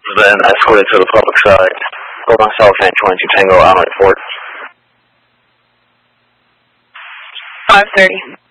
Then escorted to the public side. Hold on, South San 22 Tango, on report. 530.